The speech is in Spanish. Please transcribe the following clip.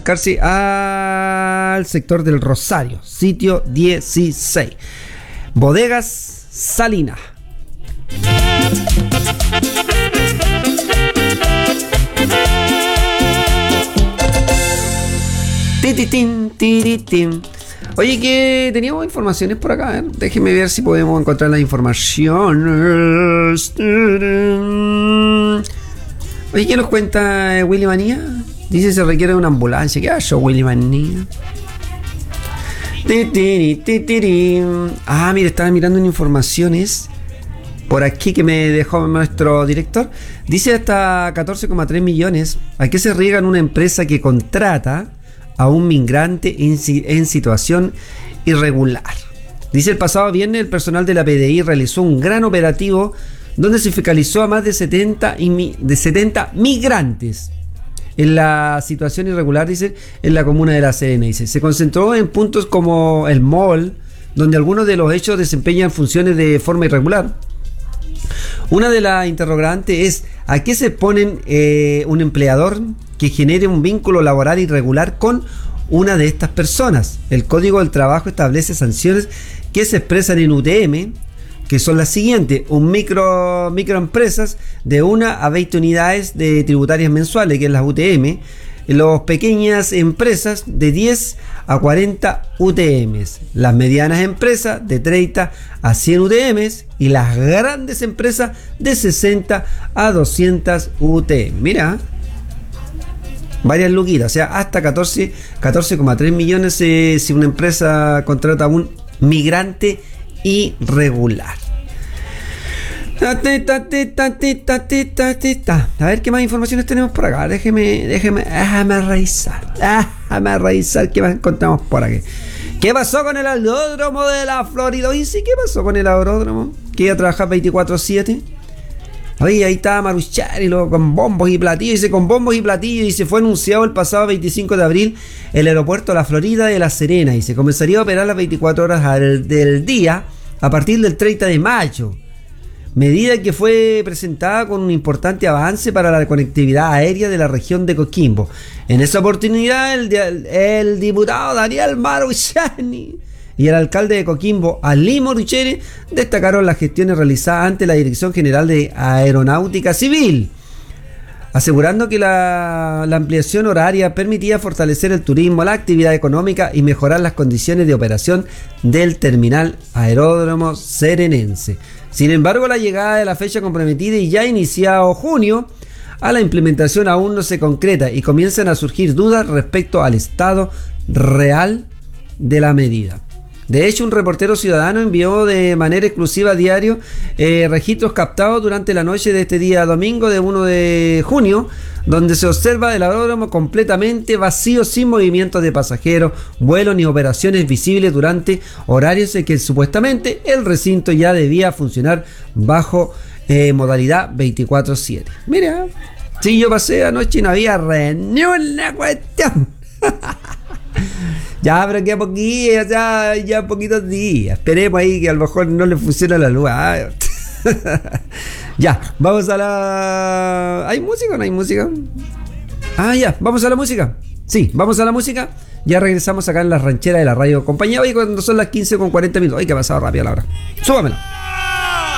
acercarse al sector del Rosario, sitio 16. Bodegas Salina. Tititín, tiritín. Oye, que teníamos informaciones por acá. Déjenme ver si podemos encontrar la información. Oye, ¿qué nos cuenta Willy Manía? Dice se requiere una ambulancia. ¿Qué ha hecho Willy Manía? Ah, mire, estaba mirando en informaciones por aquí que me dejó nuestro director. Dice hasta 14,3 millones. ¿A qué se riega en una empresa que contrata a un migrante en situación irregular? Dice el pasado viernes el personal de la PDI realizó un gran operativo donde se fiscalizó a más de 70 migrantes en la situación irregular, dice, en la comuna de La Serena. Dice, se concentró en puntos como el mall, donde algunos de los hechos desempeñan funciones de forma irregular. Una de las interrogantes es ¿a qué se ponen un empleador que genere un vínculo laboral irregular con una de estas personas? El Código del Trabajo establece sanciones que se expresan en UTM, que son las siguientes: microempresas de 1 a 20 unidades de tributarias mensuales, que es las UTM, las pequeñas empresas de 10 a 40 UTMs, las medianas empresas de 30 a 100 UTMs y las grandes empresas de 60 a 200 UTM. Mira, varias luquitas, o sea, hasta 14,3 millones si una empresa contrata a un migrante irregular. A ver qué más informaciones tenemos por acá. Déjame revisar qué más encontramos por aquí. ¿Qué pasó con el aeródromo de la Florida? ¿Y sí, qué pasó con el aeródromo? Que iba a trabajar 24/7. Oye, ahí estaba Maruchari con bombos y platillos. Dice, con bombos y platillos. Y se fue anunciado el pasado 25 de abril el aeropuerto de la Florida de La Serena. Y se comenzaría a operar las 24 horas del día a partir del 30 de mayo. Medida que fue presentada con un importante avance para la conectividad aérea de la región de Coquimbo. En esa oportunidad, el diputado Daniel Maruchani y el alcalde de Coquimbo, Ali Maruchani, destacaron las gestiones realizadas ante la Dirección General de Aeronáutica Civil, asegurando que la ampliación horaria permitía fortalecer el turismo, la actividad económica y mejorar las condiciones de operación del terminal aeródromo serenense. Sin embargo, la llegada de la fecha comprometida y ya iniciado junio a la implementación aún no se concreta y comienzan a surgir dudas respecto al estado real de la medida. De hecho, un reportero ciudadano envió de manera exclusiva a diario registros captados durante la noche de este día domingo de 1 de junio, donde se observa el aeródromo completamente vacío, sin movimientos de pasajeros, vuelos ni operaciones visibles durante horarios en que supuestamente el recinto ya debía funcionar bajo modalidad 24/7. Mira, si yo pasé anoche y no había ni una cuestión. Ya, pero queda poquito, ya poquitos días. Esperemos ahí que a lo mejor no le funciona la luz. Ya, vamos a la... ¿Hay música o no hay música? Ya, vamos a la música. Sí, vamos a la música. Ya regresamos acá en la ranchera de la radio compañía. Hoy cuando son las 15:40. Ay, que ha pasado rápido la hora. Súbamela.